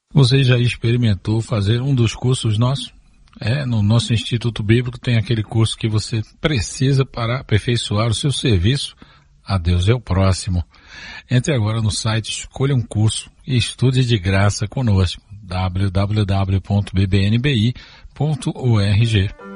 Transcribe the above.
Você já experimentou fazer um dos cursos nossos? No nosso Instituto Bíblico tem aquele curso que você precisa para aperfeiçoar o seu serviço a Deus é o próximo. Entre agora no site, escolha um curso e estude de graça conosco. www.bbnbi.org